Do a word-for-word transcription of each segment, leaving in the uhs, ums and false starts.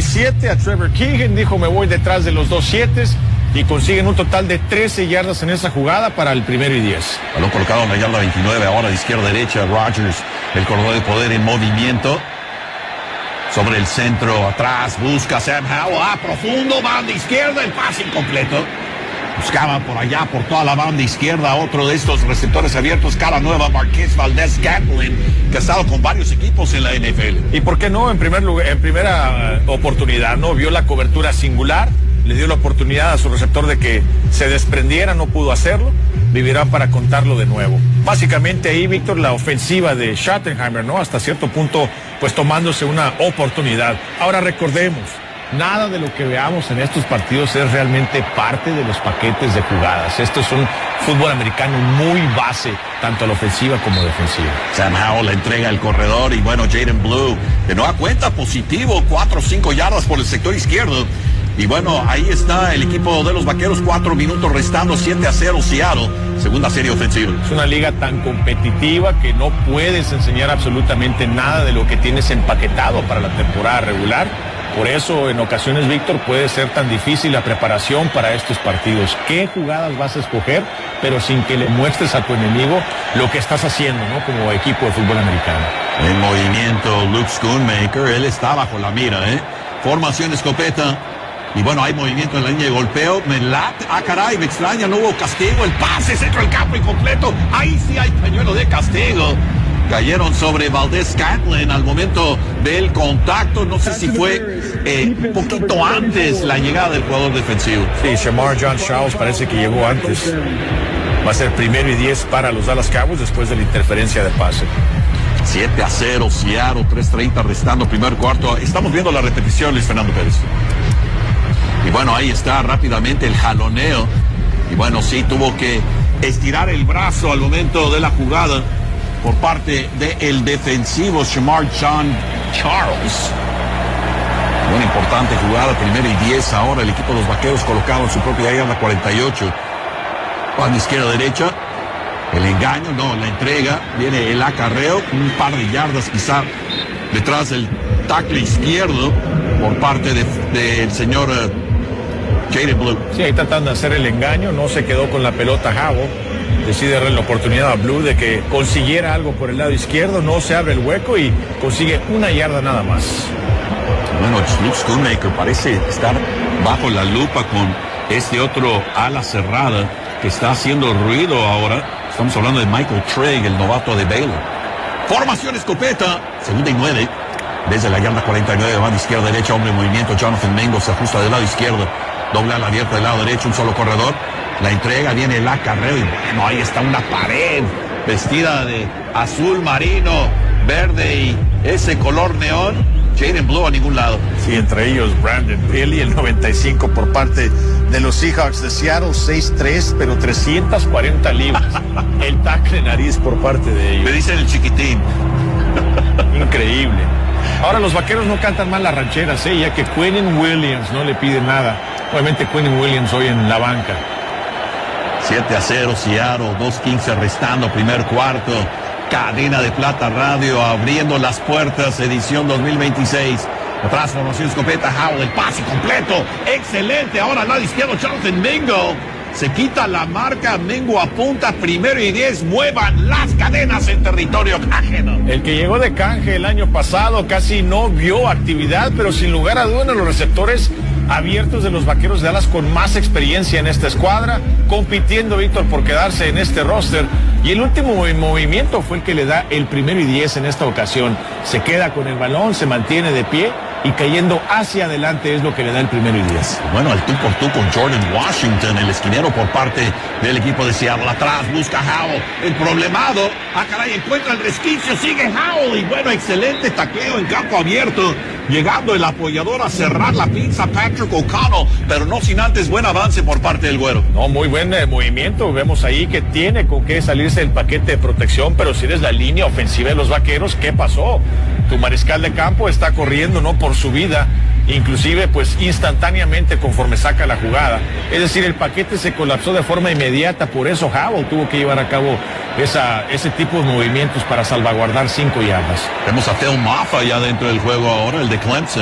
y siete a Trevor Keegan, dijo me voy detrás de los dos siete y consiguen un total de trece yardas en esa jugada para el primero y diez. Balón colocado en la yarda veintinueve, ahora de izquierda a derecha, Rodgers, el corredor de poder en movimiento. Sobre el centro, atrás, busca Sam Howell, ah, profundo, banda izquierda, el pase incompleto. Buscaba por allá, por toda la banda izquierda, otro de estos receptores abiertos, cara nueva, Marquez Valdez-Scantling, que ha estado con varios equipos en la N F L. ¿Y por qué no? En primer lugar, en primera uh, oportunidad, ¿no? Vio la cobertura singular, le dio la oportunidad a su receptor de que se desprendiera, no pudo hacerlo, vivirá para contarlo de nuevo. Básicamente ahí, Víctor, la ofensiva de Schottenheimer, ¿no? Hasta cierto punto, pues tomándose una oportunidad. Ahora recordemos, nada de lo que veamos en estos partidos es realmente parte de los paquetes de jugadas. Esto es un fútbol americano muy base, tanto a la ofensiva como defensiva. Sam Howell le entrega el corredor y bueno, Jaden Blue, de nueva cuenta positivo, cuatro o cinco yardas por el sector izquierdo. Y bueno, ahí está el equipo de los Vaqueros, cuatro minutos restando, siete a cero Seattle, segunda serie ofensiva. Es una liga tan competitiva que no puedes enseñar absolutamente nada de lo que tienes empaquetado para la temporada regular. Por eso, en ocasiones, Víctor, puede ser tan difícil la preparación para estos partidos. ¿Qué jugadas vas a escoger? Pero sin que le muestres a tu enemigo lo que estás haciendo, ¿no? Como equipo de fútbol americano. En movimiento, Luke Schoonmaker, él está bajo la mira, ¿eh? Formación escopeta. Y bueno, hay movimiento en la línea de golpeo. Me late, ah caray, me extraña, no hubo castigo. El pase, centro del campo incompleto. Ahí sí hay pañuelo de castigo. Cayeron sobre Valdez-Scantling al momento del contacto. No sé si fue eh, un poquito antes la llegada del jugador defensivo. Sí, Shamar John Charles parece que llegó antes. Va a ser primero y diez para los Dallas Cowboys después de la interferencia de pase. siete a cero, Seattle, tres treinta restando primer cuarto. Estamos viendo la repetición, Luis Fernando Pérez. Y bueno, ahí está rápidamente el jaloneo. Y bueno, sí, tuvo que estirar el brazo al momento de la jugada por parte del defensivo Shamar John Charles. Una importante jugada, primero y diez ahora. El equipo de los Vaqueros colocado en su propia yarda cuarenta y ocho. Banda izquierda derecha. El engaño, no, la entrega. Viene el acarreo, un par de yardas quizá detrás del tackle izquierdo por parte del de, de señor uh, Jaden Blue. Sí, ahí tratando de hacer el engaño, no se quedó con la pelota Howell. Decide darle la oportunidad a Blue de que consiguiera algo por el lado izquierdo, no se abre el hueco y consigue una yarda nada más. Bueno, Luke Schoonmaker parece estar bajo la lupa con este otro ala cerrada que está haciendo ruido ahora. Estamos hablando de Michael Trigg, el novato de Baylor. Formación escopeta, segunda y nueve. Desde la yarda cuarenta y nueve, banda izquierda derecha, hombre en movimiento. Jonathan Mingo se ajusta del lado izquierdo. Doble ala abierta del lado derecho, un solo corredor. La entrega, viene el acarreo y bueno, ahí está una pared vestida de azul marino, verde y ese color neón. Jaden Blue a ningún lado. Sí, entre ellos Brandon Bailey, el noventa y cinco por parte de los Seahawks de Seattle, seis tres, pero trescientas cuarenta libras. El tackle nariz por parte de ellos. Me dicen el chiquitín. Increíble. Ahora los Vaqueros no cantan mal las rancheras, ¿eh? Ya que Quinnen Williams no le pide nada. Obviamente Quinnen Williams hoy en la banca. siete a cero Seattle, dos quince restando, primer cuarto. Cadena de Plata Radio abriendo las puertas, edición dos mil veintiséis. La transformación escopeta, Howell, el pase completo. Excelente, ahora al lado izquierdo, Jonathan Mingo. Se quita la marca, Mingo apunta, primero y diez, muevan las cadenas en territorio ajeno. El que llegó de canje el año pasado casi no vio actividad, pero sin lugar a dudas los receptores abiertos de los Vaqueros de Dallas con más experiencia en esta escuadra, compitiendo, Víctor, por quedarse en este roster. Y el último movimiento fue el que le da el primero y diez en esta ocasión. Se queda con el balón, se mantiene de pie y cayendo hacia adelante es lo que le da el primero y diez. Bueno, al tú por tú con Jordan Washington, el esquinero por parte del equipo de Seattle. Atrás busca Howell, el problemado. Ah, caray, encuentra el resquicio, sigue Howell. Y bueno, excelente tacleo en campo abierto. Llegando el apoyador a cerrar la pinza, Patrick O'Connell, pero no sin antes buen avance por parte del güero. No, muy buen eh, movimiento. Vemos ahí que tiene con qué salirse del paquete de protección, pero si eres la línea ofensiva de los Vaqueros, ¿qué pasó? Tu mariscal de campo está corriendo, no por su vida, inclusive pues instantáneamente conforme saca la jugada. Es decir, el paquete se colapsó de forma inmediata, por eso Howell tuvo que llevar a cabo esa, ese tipo de movimientos para salvaguardar cinco yardas. Vemos a Phil Maffa ya dentro del juego ahora, el de Clemson.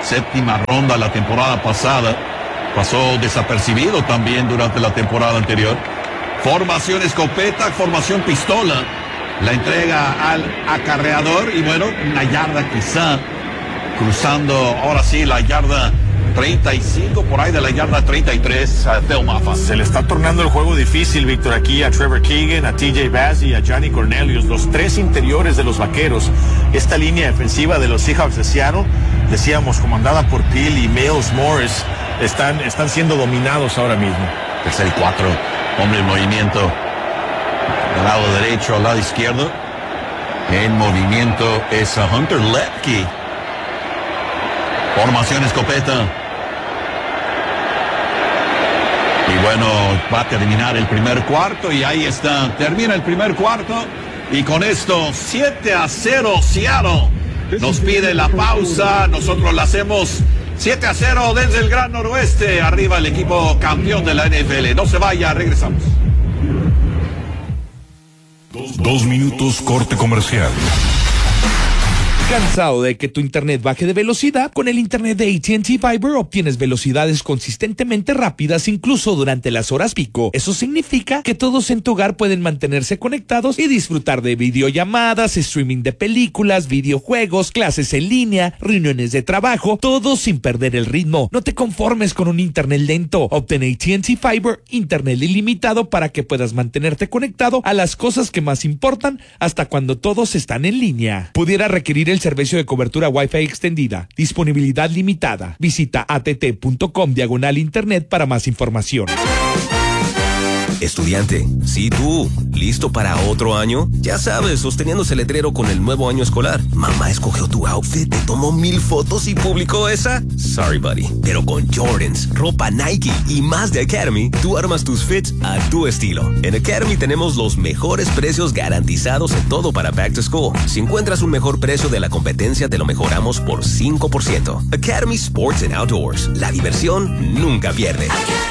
séptima ronda la temporada pasada. Pasó desapercibido también durante la temporada anterior. Formación escopeta, formación pistola. La entrega al acarreador y bueno, una yarda quizá. Cruzando ahora sí la yarda treinta y cinco, por ahí de la yarda treinta y tres a Phil Maffa. Se le está tornando el juego difícil, Víctor, aquí a Trevor Keegan, a T J Bass y a Johnny Cornelius, los tres interiores de los Vaqueros. Esta línea defensiva de los Seahawks de Seattle, decíamos, comandada por Peel y Miles Morris, están, están siendo dominados ahora mismo. Tercer y cuatro, hombre en movimiento. Del lado derecho al lado izquierdo. En movimiento es a Hunter Lepke. Formación escopeta. Y bueno, va a terminar el primer cuarto y ahí está. Termina el primer cuarto y con esto siete a cero Seattle. Nos pide la pausa, nosotros la hacemos. siete a cero desde el Gran Noroeste. Arriba el equipo campeón de la N F L. No se vaya, regresamos. Dos, dos minutos corte comercial. ¿Cansado de que tu internet baje de velocidad? Con el internet de A T and T Fiber obtienes velocidades consistentemente rápidas incluso durante las horas pico. Eso significa que todos en tu hogar pueden mantenerse conectados y disfrutar de videollamadas, streaming de películas, videojuegos, clases en línea, reuniones de trabajo, todo sin perder el ritmo. No te conformes con un internet lento. Obtén A T and T Fiber, internet ilimitado para que puedas mantenerte conectado a las cosas que más importan hasta cuando todos están en línea. Pudiera requerir el servicio de cobertura Wi-Fi extendida. Disponibilidad limitada. Visita att.com diagonal internet para más información. Estudiante, sí tú, ¿listo para otro año? Ya sabes, sosteniendo ese letrero con el nuevo año escolar. Mamá escogió tu outfit, te tomó mil fotos y publicó esa. Sorry, buddy. Pero con Jordans, ropa Nike y más de Academy, tú armas tus fits a tu estilo. En Academy tenemos los mejores precios garantizados en todo para Back to School. Si encuentras un mejor precio de la competencia, te lo mejoramos por cinco por ciento. Academy Sports and Outdoors. La diversión nunca pierde.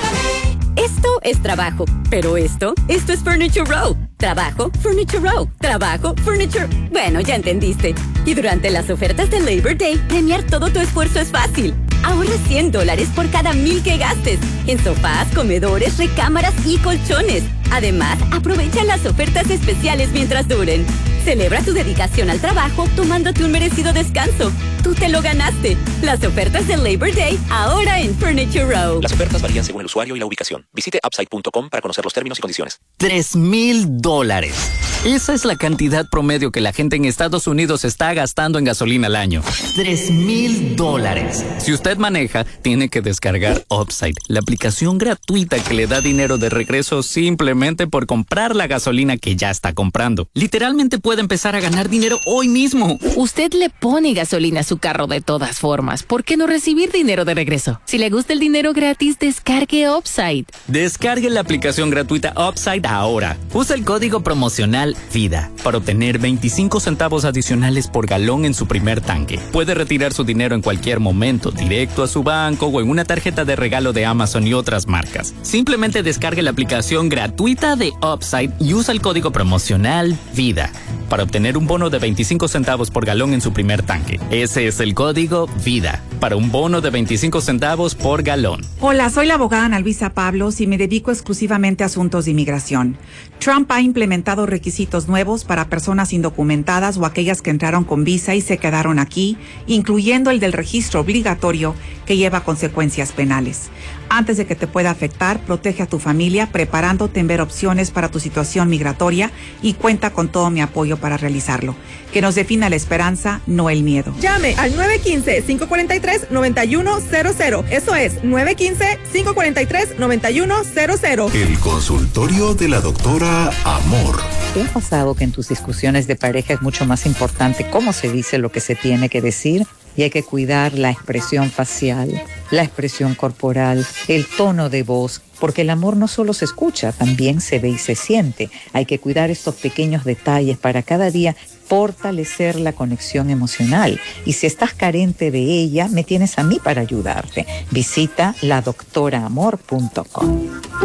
Esto es trabajo, pero esto, esto es Furniture Row. Trabajo, Furniture Row. Trabajo, Furniture... Bueno, ya entendiste. Y durante las ofertas de Labor Day, premiar todo tu esfuerzo es fácil. Ahorra cien dólares por cada mil que gastes en sofás, comedores, recámaras y colchones. Además, aprovecha las ofertas especiales mientras duren. Celebra tu dedicación al trabajo tomándote un merecido descanso. Tú te lo ganaste. Las ofertas de Labor Day ahora en Furniture Row. Las ofertas varían según el usuario y la ubicación. Visite upside punto com para conocer los términos y condiciones. Tres mil dólares. Esa es la cantidad promedio que la gente en Estados Unidos está gastando en gasolina al año. Tres mil dólares. Si usted maneja, tiene que descargar Upside, la aplicación gratuita que le da dinero de regreso simplemente por comprar la gasolina que ya está comprando. Literalmente puede empezar a ganar dinero hoy mismo. Usted le pone gasolina a su carro de todas formas. ¿Por qué no recibir dinero de regreso? Si le gusta el dinero gratis, descargue Upside. Descargue la aplicación gratuita Upside ahora. Usa el código promocional VIDA para obtener veinticinco centavos adicionales por galón en su primer tanque. Puede retirar su dinero en cualquier momento, directo a su banco o en una tarjeta de regalo de Amazon y otras marcas. Simplemente descargue la aplicación gratuita de Upside y usa el código promocional VIDA para obtener un bono de veinticinco centavos por galón en su primer tanque. Ese es el código VIDA para un bono de veinticinco centavos por galón. Hola, soy la abogada Ana Luisa Pablos y me dedico exclusivamente a asuntos de inmigración. Trump ha implementado requisitos nuevos para personas indocumentadas o aquellas que entraron con visa y se quedaron aquí, incluyendo el del registro obligatorio que lleva consecuencias penales. Antes de que te pueda afectar, protege a tu familia preparándote en ver opciones para tu situación migratoria y cuenta con todo mi apoyo para realizarlo. Que nos defina la esperanza, no el miedo. Llame al nueve uno cinco, cinco cuatro tres, nueve uno cero cero. Eso es nueve uno cinco, cinco cuatro tres, nueve uno cero cero. El consultorio de la doctora Amor. ¿Te ha pasado que en tus discusiones de pareja es mucho más importante cómo se dice lo que se tiene que decir? Y hay que cuidar la expresión facial, la expresión corporal, el tono de voz, porque el amor no solo se escucha, también se ve y se siente. Hay que cuidar estos pequeños detalles para cada día fortalecer la conexión emocional. Y si estás carente de ella, me tienes a mí para ayudarte. Visita la doctora amor punto com.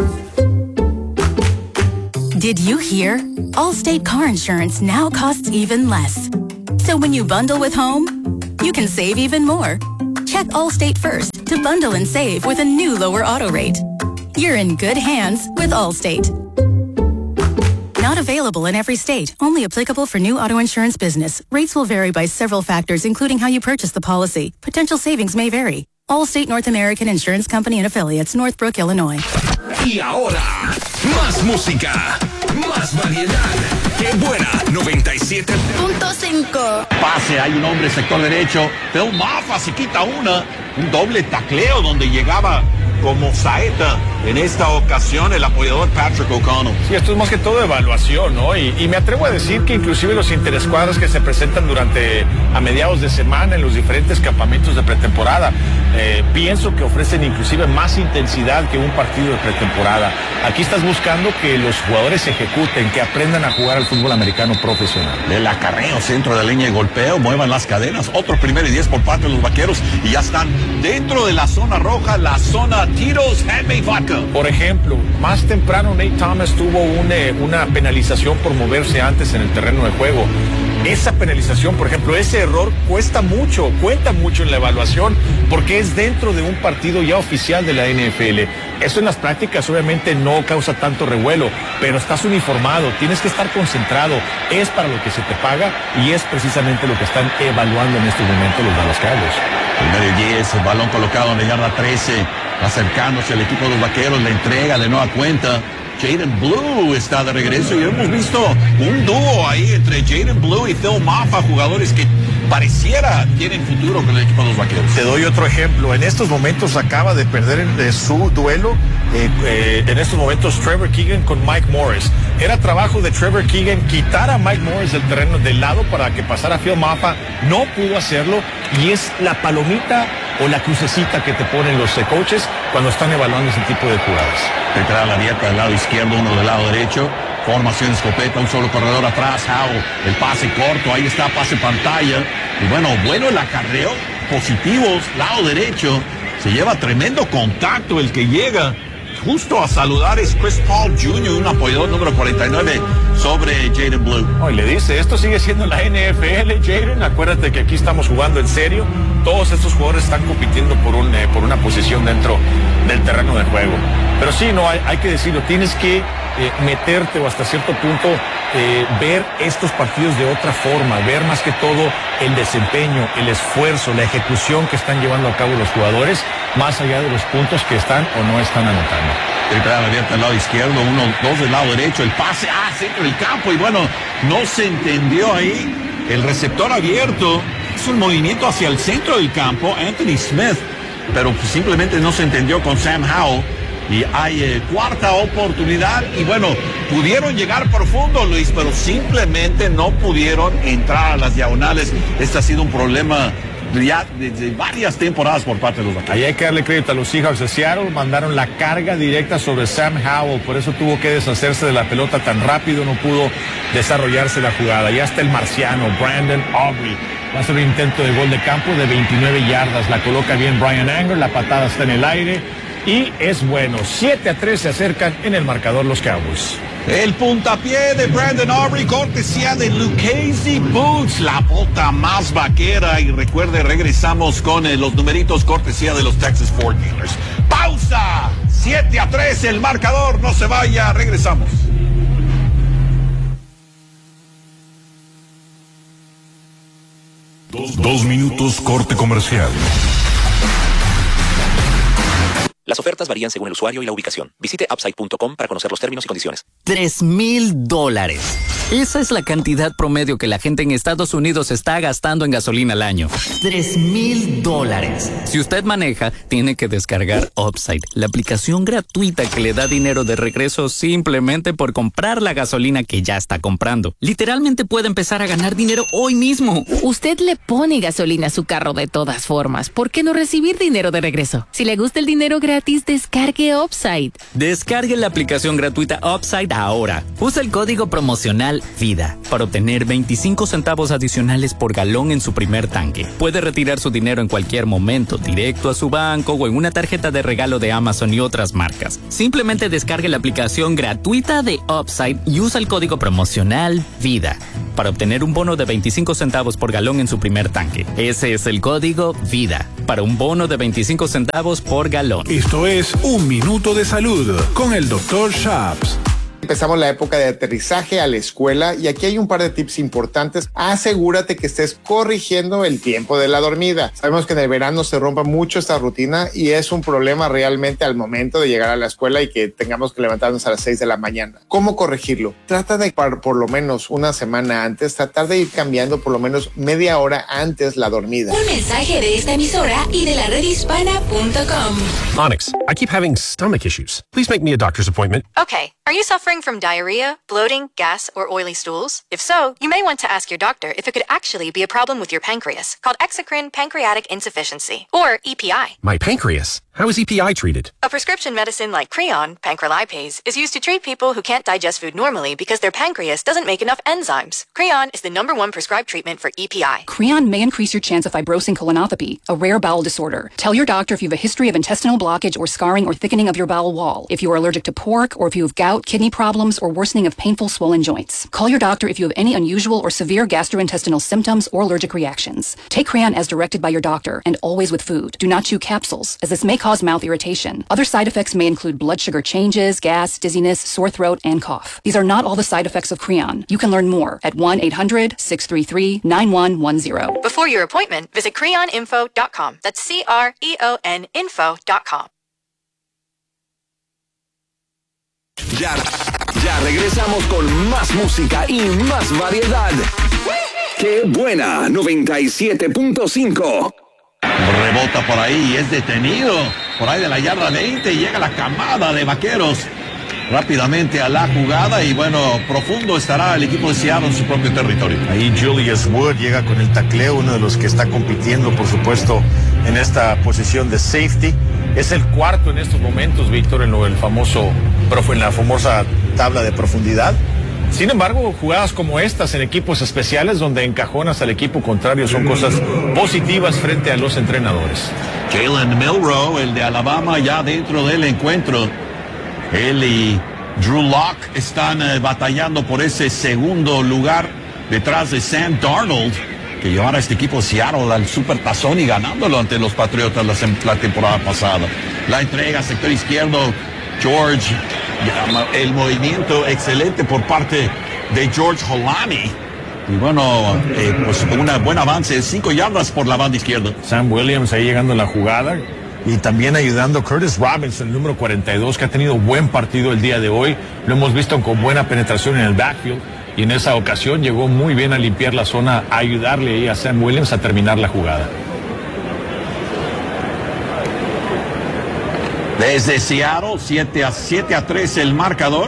Did you hear? Allstate Car Insurance now costs even less. So when you bundle with home, you can save even more. check Allstate first to bundle and save with a new lower auto rate. You're in good hands with Allstate. Not available in every state. Only applicable for new auto insurance business. Rates will vary by several factors, including how you purchase the policy. Potential savings may vary. Allstate North American Insurance Company and Affiliates, Northbrook, Illinois. Y ahora, más música, más variedad. ¡Qué buena! noventa y siete punto cinco. Pase, hay un hombre sector derecho. Phil Maffa se quita una. Un doble tacleo donde llegaba como saeta. En esta ocasión el apoyador Patrick O'Connell. Sí, esto es más que todo evaluación, ¿no? Y, y me atrevo a decir que inclusive los interescuadras que se presentan durante a mediados de semana en los diferentes campamentos de pretemporada, eh, pienso que ofrecen inclusive más intensidad que un partido de pretemporada. Aquí estás buscando que los jugadores ejecuten, que aprendan a jugar al fútbol americano profesional. El acarreo, centro de línea y golpeo, muevan las cadenas. Otro primero y diez por parte de los vaqueros y ya están dentro de la zona roja, la zona Tito's Handmade Vodka. Por ejemplo, más temprano Nate Thomas tuvo una, una penalización por moverse antes en el terreno de juego. Esa penalización, por ejemplo, ese error cuesta mucho, cuenta mucho en la evaluación porque es dentro de un partido ya oficial de la N F L. Eso en las prácticas obviamente no causa tanto revuelo, pero estás uniformado, tienes que estar concentrado, es para lo que se te paga y es precisamente lo que están evaluando en estos momentos los Dallas Cowboys. Primero y diez, el balón colocado en la yarda trece, acercándose al equipo de los vaqueros, la entrega de nueva cuenta. Jaden Blue está de regreso y hemos visto un dúo ahí entre Jaden Blue y Phil Maffa, jugadores que pareciera tienen futuro con el equipo de los vaqueros. Te doy otro ejemplo. En estos momentos acaba de perder de su duelo. Eh, eh, en estos momentos Trevor Keegan con Mike Morris. Era trabajo de Trevor Keegan quitar a Mike Morris del terreno del lado para que pasara Phil Maffa. No pudo hacerlo y es la palomita o la crucecita que te ponen los eh, coaches cuando están evaluando ese tipo de jugadas. Entrada la abierta del lado izquierdo, uno del lado derecho. Formación escopeta, un solo corredor atrás. Howe, el pase corto, ahí está, pase pantalla. Y bueno, bueno el acarreo, positivos, lado derecho. Se lleva tremendo contacto el que llega justo a saludar es Chris Paul junior, un apoyador número cuarenta y nueve sobre Jaden Blue. Oh, y le dice, esto sigue siendo la N F L, Jaden, acuérdate que aquí estamos jugando en serio. Todos estos jugadores están compitiendo por, un, eh, por una posición dentro del terreno de juego. Pero sí, no, hay, hay que decirlo, tienes que eh, meterte o hasta cierto punto eh, ver estos partidos de otra forma, ver más que todo el desempeño, el esfuerzo, la ejecución que están llevando a cabo los jugadores, más allá de los puntos que están o no están anotando. Triple abierta al lado izquierdo, uno, dos del lado derecho, el pase, ah, centro del campo, y bueno, no se entendió ahí, el receptor abierto, es un movimiento hacia el centro del campo, Anthony Smith, pero pues simplemente no se entendió con Sam Howell, y hay eh, cuarta oportunidad, y bueno, pudieron llegar profundo, Luis, pero simplemente no pudieron entrar a las diagonales. Este ha sido un problema ya desde varias temporadas por parte de los vaqueros. Ahí hay que darle crédito a los Seahawks de Seattle, mandaron la carga directa sobre Sam Howell, por eso tuvo que deshacerse de la pelota tan rápido, no pudo desarrollarse la jugada. Ya está el marciano, Brandon Aubrey, va a ser un intento de gol de campo de veintinueve yardas, la coloca bien Brian Anger, la patada está en el aire y es bueno. siete a tres se acercan en el marcador los Cowboys. El puntapié de Brandon Aubrey, cortesía de Lucchese Boots, la bota más vaquera. Y recuerde, regresamos con eh, los numeritos, cortesía de los Texas Ford Dealers. ¡Pausa! siete a tres el marcador, no se vaya, regresamos. Dos, dos minutos corte comercial. Las ofertas varían según el usuario y la ubicación. Visite upside punto com para conocer los términos y condiciones. Tres mil dólares. Esa es la cantidad promedio que la gente en Estados Unidos está gastando en gasolina al año. Tres mil dólares. Si usted maneja, tiene que descargar Upside, la aplicación gratuita que le da dinero de regreso simplemente por comprar la gasolina que ya está comprando. Literalmente puede empezar a ganar dinero hoy mismo. Usted le pone gasolina a su carro de todas formas. ¿Por qué no recibir dinero de regreso? Si le gusta el dinero gratis, gratis descargue Upside. Descargue la aplicación gratuita Upside ahora. Usa el código promocional VIDA para obtener veinticinco centavos adicionales por galón en su primer tanque. Puede retirar su dinero en cualquier momento, directo a su banco o en una tarjeta de regalo de Amazon y otras marcas. Simplemente descargue la aplicación gratuita de Upside y usa el código promocional VIDA para obtener un bono de veinticinco centavos por galón en su primer tanque. Ese es el código VIDA para un bono de veinticinco centavos por galón. Esto es Un Minuto de Salud con el doctor Shaps. Empezamos la época de aterrizaje a la escuela y aquí hay un par de tips importantes. Asegúrate que estés corrigiendo el tiempo de la dormida. Sabemos que en el verano se rompe mucho esta rutina y es un problema realmente al momento de llegar a la escuela y que tengamos que levantarnos a las seis de la mañana. ¿Cómo corregirlo? Trata de por, por lo menos una semana antes, tratar de ir cambiando por lo menos media hora antes la dormida. Un mensaje de esta emisora y de la red hispana punto com. Onyx, I keep having stomach issues. Please make me a doctor's appointment. Okay, are you suffering from diarrhea, bloating, gas, or oily stools? If so, you may want to ask your doctor if it could actually be a problem with your pancreas, called exocrine pancreatic insufficiency, or E P I. My pancreas? How is E P I treated? A prescription medicine like Creon, pancrelipase, is used to treat people who can't digest food normally because their pancreas doesn't make enough enzymes. Creon is the number one prescribed treatment for E P I. Creon may increase your chance of fibrosing colonopathy, a rare bowel disorder. Tell your doctor if you have a history of intestinal blockage or scarring or thickening of your bowel wall, if you are allergic to pork, or if you have gout, kidney problems, or worsening of painful swollen joints. Call your doctor if you have any unusual or severe gastrointestinal symptoms or allergic reactions. Take Creon as directed by your doctor and always with food. Do not chew capsules, as this may cause mouth irritation. Other side effects may include blood sugar changes, gas, dizziness, sore throat, and cough. These are not all the side effects of Creon. You can learn more at one eight hundred, six three three, nine one one zero. Before your appointment, visit creon info dot com. That's C R E O N info dot com. Ya, ya regresamos con más música y más variedad. ¡Qué buena! noventa y siete punto cinco. Rebota por ahí y es detenido. Por ahí de la yarda veinte llega la camada de vaqueros rápidamente a la jugada y bueno, profundo estará el equipo de Seattle en su propio territorio. Ahí Julius Wood llega con el tacleo, uno de los que está compitiendo, por supuesto, en esta posición de safety. Es el cuarto en estos momentos, Víctor, en lo del famoso, en la famosa tabla de profundidad. Sin embargo, jugadas como estas en equipos especiales donde encajonas al equipo contrario son cosas positivas frente a los entrenadores. Jalen Milroe, el de Alabama, ya dentro del encuentro. Él y Drew Lock están eh, batallando por ese segundo lugar detrás de Sam Darnold, que llevara a este equipo de Seattle al Supertazón y ganándolo ante los Patriotas la, la temporada pasada. La entrega, sector izquierdo, George, el movimiento excelente por parte de George Holani. Y bueno, eh, pues un buen avance, cinco yardas por la banda izquierda. Sam Williams ahí llegando a la jugada. Y también ayudando Curtis Robinson, el número cuarenta y dos, que ha tenido buen partido el día de hoy. Lo hemos visto con buena penetración en el backfield. Y en esa ocasión llegó muy bien a limpiar la zona, a ayudarle ahí a Sam Williams a terminar la jugada. Desde Seattle, siete a tres el marcador.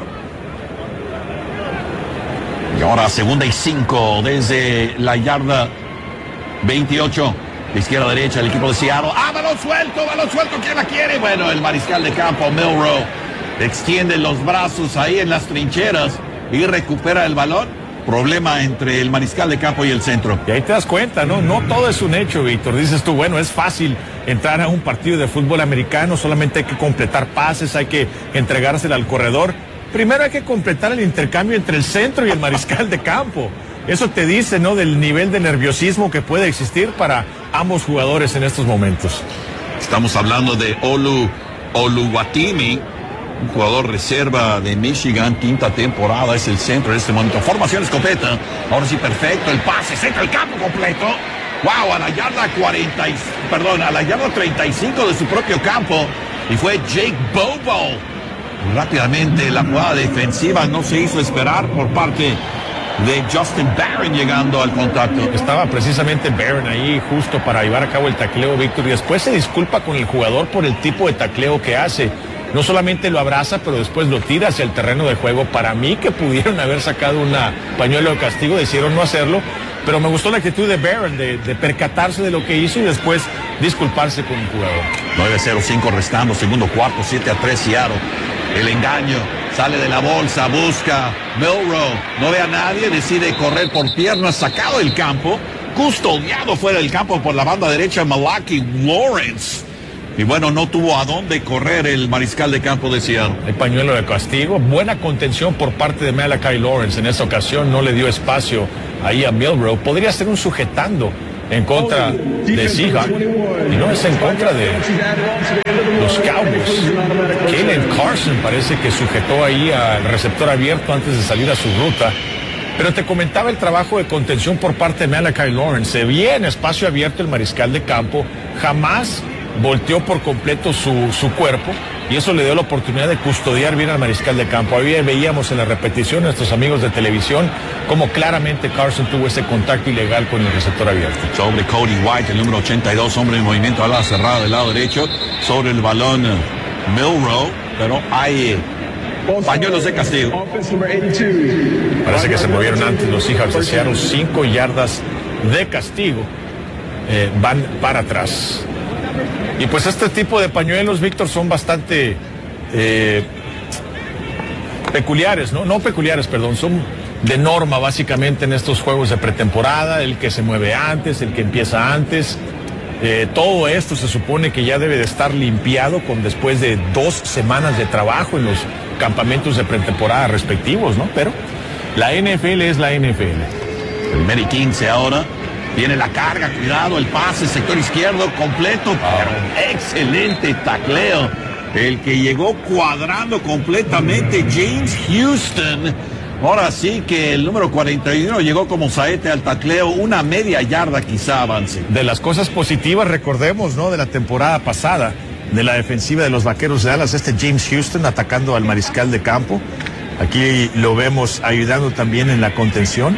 Y ahora segunda y cinco desde la yarda veintiocho. De izquierda a derecha el equipo de Seattle. ¡Ah, balón suelto! ¡Balón suelto! ¿Quién la quiere? Bueno, el mariscal de campo, Milroe, extiende los brazos ahí en las trincheras y recupera el balón. Problema entre el mariscal de campo y el centro. Y ahí te das cuenta, ¿no? No todo es un hecho, Víctor. Dices tú, bueno, es fácil entrar a un partido de fútbol americano, solamente hay que completar pases, hay que entregársela al corredor. Primero hay que completar el intercambio entre el centro y el mariscal de campo. Eso te dice, ¿no?, del nivel de nerviosismo que puede existir para ambos jugadores en estos momentos. Estamos hablando de Olu Oluwatimi, un jugador reserva de Michigan, quinta temporada, es el centro en este momento. Formación escopeta, ahora sí perfecto, el pase, centra el campo completo. Wow, a la yarda cuarenta, perdón, a la yarda treinta y cinco de su propio campo. Y fue Jake Bobo. Rápidamente la jugada defensiva no se hizo esperar por parte de Justin Barron llegando al contacto. Estaba precisamente Barron ahí justo para llevar a cabo el tacleo, Víctor, y después se disculpa con el jugador por el tipo de tacleo que hace. No solamente lo abraza, pero después lo tira hacia el terreno de juego. Para mí que pudieron haber sacado una pañuelo de castigo, decidieron no hacerlo. Pero me gustó la actitud de Barron de, de percatarse de lo que hizo y después disculparse con el jugador. nueve cero cinco restando, segundo cuarto, siete a tres Seattle. El engaño, sale de la bolsa, busca Milroe, no ve a nadie, decide correr por piernas, sacado del campo, custodiado fuera del campo por la banda derecha Malachi Lawrence. Y bueno, no tuvo a dónde correr el mariscal de campo de Seattle. El pañuelo de castigo, buena contención por parte de Malachi Lawrence. En esa ocasión no le dio espacio ahí a Milroe. Podría ser un sujetando en contra de Seahawks y no es en contra de los Cowboys. Kalen Carson parece que sujetó ahí al receptor abierto antes de salir a su ruta. Pero te comentaba el trabajo de contención por parte de Malachi Lawrence. Se veía en espacio abierto el mariscal de campo, jamás volteó por completo su, su cuerpo y eso le dio la oportunidad de custodiar bien al mariscal de campo. Ahí veíamos en la repetición a nuestros amigos de televisión cómo claramente Carson tuvo ese contacto ilegal con el receptor abierto. Sobre Cody White, el número ochenta y dos, hombre en movimiento a la cerrada del lado derecho, sobre el balón Milroe, pero hay pañuelos de castigo. Parece que se movieron antes los Seahawks de Seattle, cinco yardas de castigo, eh, van para atrás. Y pues este tipo de pañuelos, Víctor, son bastante eh, peculiares, ¿no? No peculiares, perdón, son de norma básicamente en estos juegos de pretemporada, el que se mueve antes, el que empieza antes. Eh, todo esto se supone que ya debe de estar limpiado con después de dos semanas de trabajo en los campamentos de pretemporada respectivos, ¿no? Pero la N F L es la N F L. Primero y quince ahora. Viene la carga, cuidado, el pase, sector izquierdo completo, pero excelente tacleo. El que llegó cuadrando completamente, James Houston. Ahora sí que el número cuarenta y uno llegó como saete al tacleo, una media yarda quizá avance. De las cosas positivas, recordemos, ¿no? De la temporada pasada, de la defensiva de los Vaqueros de Dallas, este James Houston atacando al mariscal de campo. Aquí lo vemos ayudando también en la contención.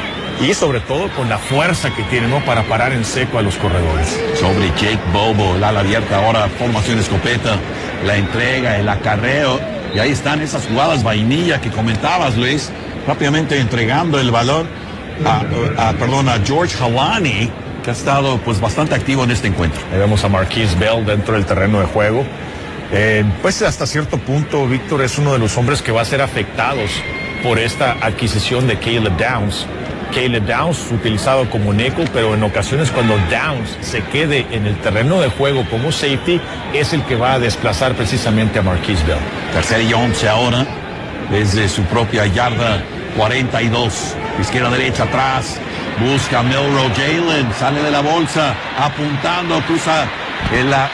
Y sobre todo con la fuerza que tiene, ¿no? Para parar en seco a los corredores. Sobre Jake Bobo, el ala abierta ahora, formación escopeta, la entrega, el acarreo. Y ahí están esas jugadas vainilla que comentabas, Luis. Rápidamente entregando el balón a, a, perdón, a George Holani, que ha estado pues bastante activo en este encuentro. Ahí vemos a Marquise Bell dentro del terreno de juego. Eh, pues hasta cierto punto, Víctor, es uno de los hombres que va a ser afectados por esta adquisición de Caleb Downs. Caleb Downs utilizado como nickel, pero en ocasiones cuando Downs se quede en el terreno de juego como safety, es el que va a desplazar precisamente a Marquise Bell. Tercera y once ahora, desde su propia yarda cuarenta y dos. Izquierda, derecha, atrás, busca Milroe, Jalen, sale de la bolsa, apuntando, cruza en la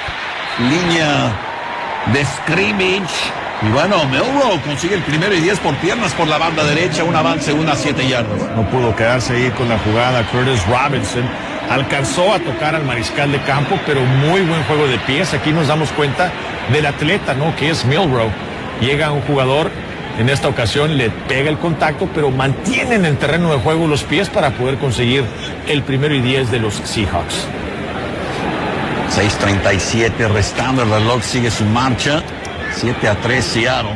línea de scrimmage. Y bueno, Milroe consigue el primero y diez por piernas por la banda derecha, un avance, unas siete yardas. No pudo quedarse ahí con la jugada. Curtis Robinson alcanzó a tocar al mariscal de campo, pero muy buen juego de pies. Aquí nos damos cuenta del atleta, ¿no? Que es Milroe. Llega un jugador, en esta ocasión le pega el contacto, pero mantiene en el terreno de juego los pies para poder conseguir el primero y diez de los Seahawks. seis treinta y siete restando, el reloj sigue su marcha. siete a tres Seattle.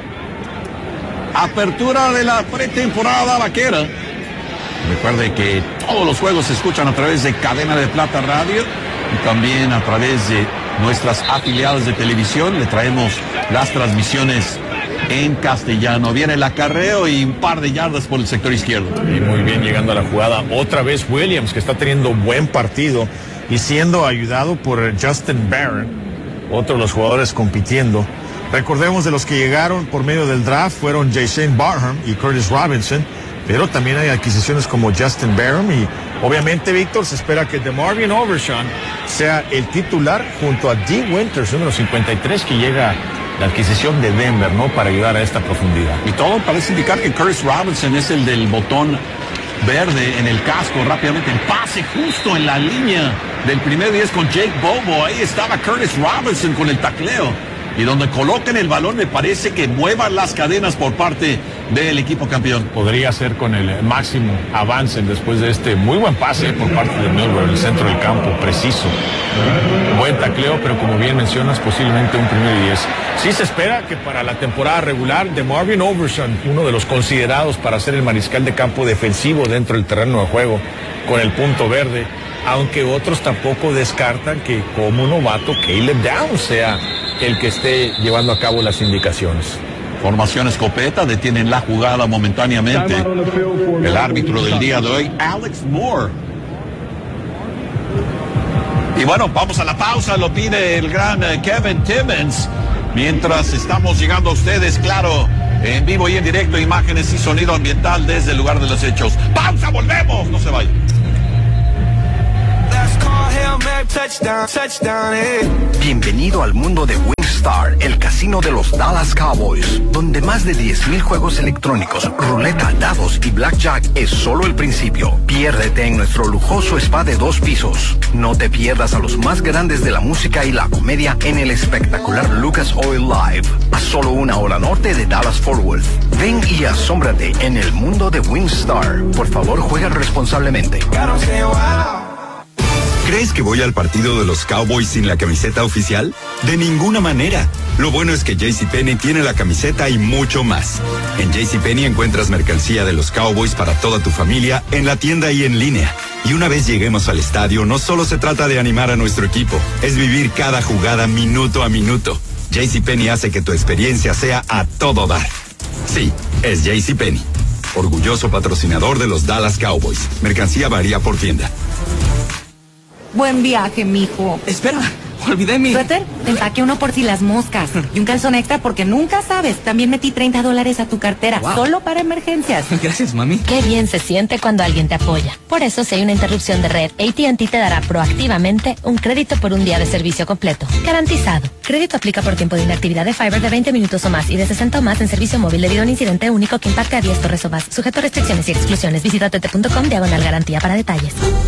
Apertura de la pretemporada vaquera. Recuerde que todos los juegos se escuchan a través de Cadena de Plata Radio y también a través de nuestras afiliadas de televisión. Le traemos las transmisiones en castellano. Viene el acarreo y un par de yardas por el sector izquierdo. Y muy bien llegando a la jugada. Otra vez Williams, que está teniendo buen partido y siendo ayudado por Justin Barron, otro de los jugadores compitiendo. Recordemos de los que llegaron por medio del draft fueron Jayshane Barham y Curtis Robinson, pero también hay adquisiciones como Justin Barham y obviamente, Víctor, se espera que DeMarvion Overshown sea el titular junto a Dee Winters, número cincuenta y tres, que llega la adquisición de Denver, ¿no? Para ayudar a esta profundidad. Y todo parece indicar que Curtis Robinson es el del botón verde en el casco. Rápidamente el pase justo en la línea del primer diez con Jake Bobo. Ahí estaba Curtis Robinson con el tacleo. y donde coloquen el balón me parece que muevan las cadenas por parte del equipo campeón. Podría ser con el máximo avance después de este muy buen pase por parte de Milroe en el centro del campo, preciso. Buen tacleo, pero como bien mencionas, posiblemente un primer y diez. Sí se espera que para la temporada regular de Marvin Overshown, uno de los considerados para ser el mariscal de campo defensivo dentro del terreno de juego, con el punto verde, aunque otros tampoco descartan que como novato Caleb Downs sea el que esté llevando a cabo las indicaciones. Formación escopeta, detienen la jugada momentáneamente. El árbitro del día de hoy, Alex Moore. Y bueno, vamos a la pausa, lo pide el gran Kevin Timmons. Mientras estamos llegando a ustedes, claro, en vivo y en directo, imágenes y sonido ambiental desde el lugar de los hechos. ¡Pausa, volvemos! No se vayan. Bienvenido al mundo de WinStar, el casino de los Dallas Cowboys, donde más de diez mil juegos electrónicos, ruleta, dados y blackjack es solo el principio. Piérdete en nuestro lujoso spa de dos pisos. No te pierdas a los más grandes de la música y la comedia en el espectacular Lucas Oil Live, a solo una hora norte de Dallas Fort Worth. Ven y asómbrate en el mundo de WinStar. Por favor, juega responsablemente. ¿Crees que voy al partido de los Cowboys sin la camiseta oficial? De ninguna manera. Lo bueno es que JCPenney tiene la camiseta y mucho más. En JCPenney encuentras mercancía de los Cowboys para toda tu familia en la tienda y en línea. Y una vez lleguemos al estadio, no solo se trata de animar a nuestro equipo, es vivir cada jugada minuto a minuto. JCPenney hace que tu experiencia sea a todo dar. Sí, es JCPenney. Orgulloso patrocinador de los Dallas Cowboys. Mercancía varía por tienda. Buen viaje, mijo. Espera, olvidé mi... ¿Suéter? Te empaqué uno por si las moscas. Y un calzón extra porque nunca sabes. También metí treinta dólares a tu cartera, wow, solo para emergencias. Gracias, mami. Qué bien se siente cuando alguien te apoya. Por eso, si hay una interrupción de red, A T and T te dará proactivamente un crédito por un día de servicio completo. Garantizado. Crédito aplica por tiempo de inactividad de Fiber de veinte minutos o más y de sesenta o más en servicio móvil debido a un incidente único que impacte a diez torres o más. Sujeto a restricciones y exclusiones. Visita t t punto com diagonal garantía para detalles.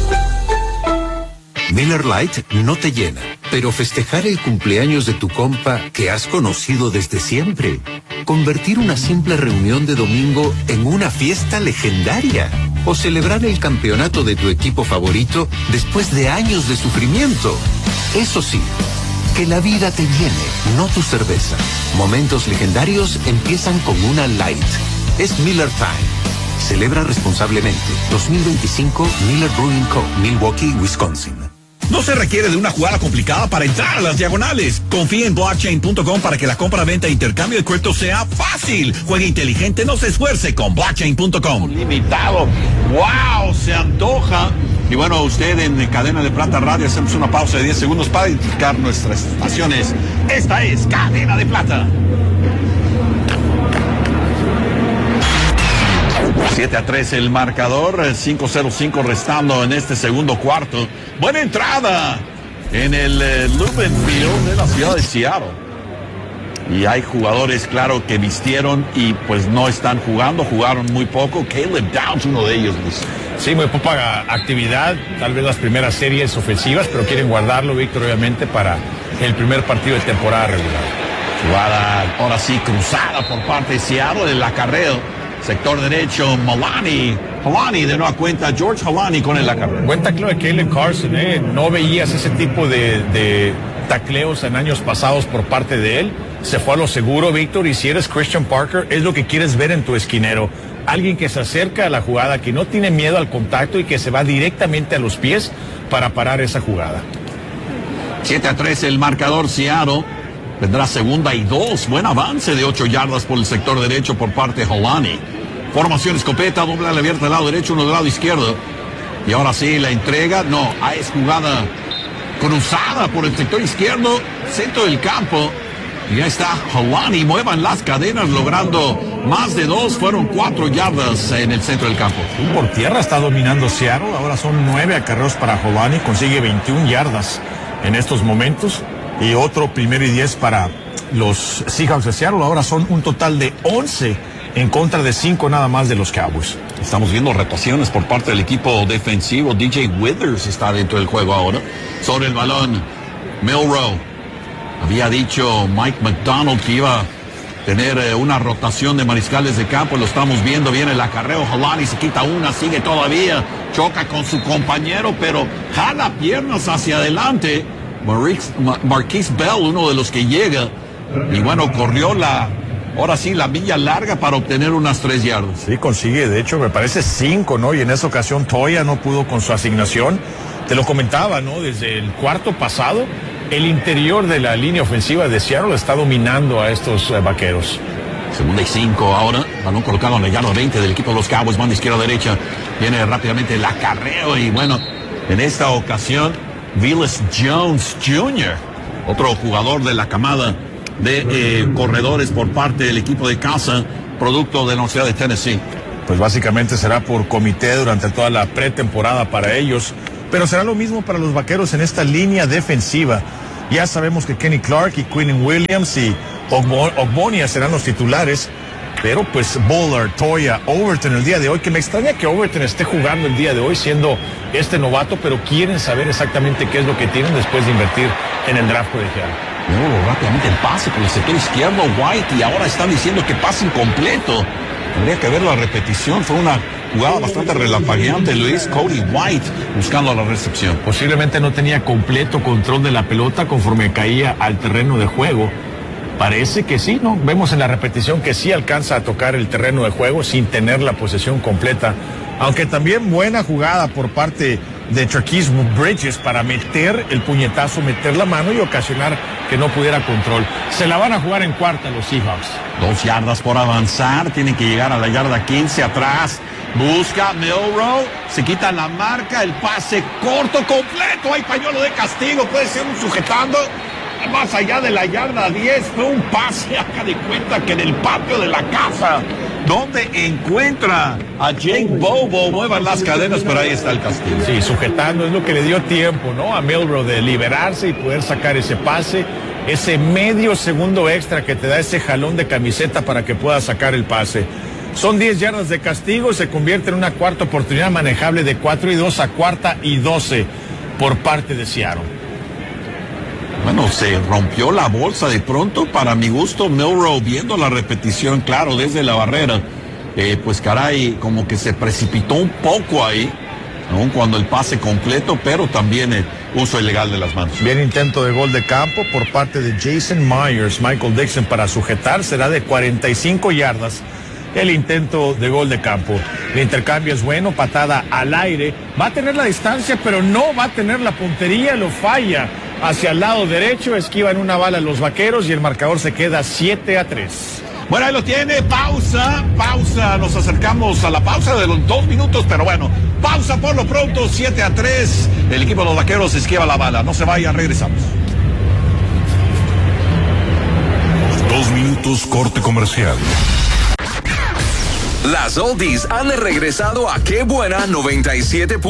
Miller Lite no te llena, pero festejar el cumpleaños de tu compa que has conocido desde siempre. Convertir una simple reunión de domingo en una fiesta legendaria. O celebrar el campeonato de tu equipo favorito después de años de sufrimiento. Eso sí, que la vida te llene, no tu cerveza. Momentos legendarios empiezan con una Light. Es Miller Time. Celebra responsablemente. dos mil veinticinco Miller Brewing Co., Milwaukee, Wisconsin. No se requiere de una jugada complicada para entrar a las diagonales. Confía en blockchain punto com para que la compra, venta e intercambio de cripto sea fácil. Juegue inteligente, no se esfuerce con blockchain punto com. Limitado. ¡Wow! Se antoja. Y bueno, usted en Cadena de Plata Radio hacemos una pausa de diez segundos para identificar nuestras estaciones. Esta es Cadena de Plata. siete a tres el marcador, cinco cero cinco restando en este segundo cuarto. Buena entrada en el eh, Lumen Field de la ciudad de Seattle. Y hay jugadores, claro, que vistieron y pues no están jugando, jugaron muy poco. Caleb Downs, uno de ellos. Luis. Sí, muy poca actividad, tal vez las primeras series ofensivas, pero quieren guardarlo, Víctor, obviamente, para el primer partido de temporada regular. Jugada, ahora sí, cruzada por parte de Seattle, el acarreo. Sector derecho, Malani. Holani de nueva cuenta, George Holani con el acarreo. Buen tacleo de Caleb Carson, ¿eh? No veías ese tipo de, de tacleos en años pasados por parte de él. Se fue a lo seguro, Víctor, y si eres Christian Parker, es lo que quieres ver en tu esquinero. Alguien que se acerca a la jugada, que no tiene miedo al contacto y que se va directamente a los pies para parar esa jugada. siete a tres el marcador, Seattle. Vendrá segunda y dos. Buen avance de ocho yardas por el sector derecho por parte de Holani. Formación escopeta, doble ala abierta del lado derecho, uno del lado izquierdo. Y ahora sí, la entrega. No, es jugada cruzada por el sector izquierdo, centro del campo. Y ya está Holani. Muevan las cadenas, logrando más de dos. Fueron cuatro yardas en el centro del campo. Por tierra está dominando Seattle. Ahora son nueve acarreos para Holani. Consigue veintiún yardas en estos momentos. Y otro primero y diez para los Seahawks de Seattle. Ahora son un total de once en contra de cinco nada más de los Cowboys. Estamos viendo rotaciones por parte del equipo defensivo. D J Withers está dentro del juego ahora. Sobre el balón, Milroe. Había dicho Mike McDonald que iba a tener eh, una rotación de mariscales de campo. Lo estamos viendo, viene el acarreo. Holani se quita una, sigue todavía. Choca con su compañero, pero jala piernas hacia adelante. Marquise, Marquise Bell, uno de los que llega. Y bueno, corrió la... Ahora sí, la milla larga para obtener unas tres yardas. Sí, consigue, de hecho, me parece cinco, ¿no? Y en esa ocasión Toya no pudo con su asignación. Te lo comentaba, ¿no? Desde el cuarto pasado, el interior de la línea ofensiva de Seattle está dominando a estos eh, vaqueros. Segunda y cinco ahora, balón colocado en la yarda veinte del equipo de los Cowboys, banda izquierda derecha. Viene rápidamente el acarreo y bueno, en esta ocasión, Velus Jones junior, otro jugador de la camada de eh, corredores por parte del equipo de casa, producto de la Universidad de Tennessee. Pues básicamente será por comité durante toda la pretemporada para ellos, pero será lo mismo para los vaqueros en esta línea defensiva. Ya sabemos que Kenny Clark y Quinnen Williams y Ogbonia serán los titulares, pero pues Bowler, Toya, Overton el día de hoy, que me extraña que Overton esté jugando el día de hoy siendo este novato, pero quieren saber exactamente qué es lo que tienen después de invertir en el draft colegial. Luego rápidamente el pase por el sector izquierdo, White, y ahora están diciendo que pase incompleto. Tendría que ver la repetición, fue una jugada bastante relampagueante. Luis Cody White buscando la recepción. Posiblemente no tenía completo control de la pelota conforme caía al terreno de juego. Parece que sí, ¿no? Vemos en la repetición que sí alcanza a tocar el terreno de juego sin tener la posesión completa. Aunque también buena jugada por parte de Traquise Bridges para meter el puñetazo, meter la mano y ocasionar que no pudiera control. Se la van a jugar en cuarta los Seahawks. Dos yardas por avanzar, tienen que llegar a la yarda quince atrás. Busca Milroe, se quita la marca, el pase corto, completo. Hay pañuelo de castigo, puede ser un sujetando. Más allá de la yarda diez, fue un pase, haga de cuenta que en el patio de la casa, donde encuentra a Jake Bobo, muevan las cadenas, pero ahí está el castigo. Sí, sujetando, es lo que le dio tiempo, ¿no? A Milroe de liberarse y poder sacar ese pase, ese medio segundo extra que te da ese jalón de camiseta para que pueda sacar el pase. Son diez yardas de castigo, se convierte en una cuarta oportunidad manejable de cuatro y dos a cuarta y doce por parte de Seattle. Bueno, se rompió la bolsa de pronto, para mi gusto. Milroe, viendo la repetición, claro, desde la barrera, eh, pues caray, como que se precipitó un poco ahí, aun cuando el pase completo, pero también el uso ilegal de las manos. Bien intento de gol de campo por parte de Jason Myers. Michael Dixon para sujetar, será de cuarenta y cinco yardas el intento de gol de campo. El intercambio es bueno, patada al aire, va a tener la distancia, pero no va a tener la puntería, lo falla hacia el lado derecho, esquivan una bala los vaqueros y el marcador se queda siete a tres. Bueno, ahí lo tiene, pausa, pausa, nos acercamos a la pausa de los dos minutos, pero bueno, pausa por lo pronto, siete a tres, el equipo de los vaqueros esquiva la bala, no se vayan, regresamos. Dos minutos, corte comercial. Las oldies han regresado a Qué Buena noventa y siete.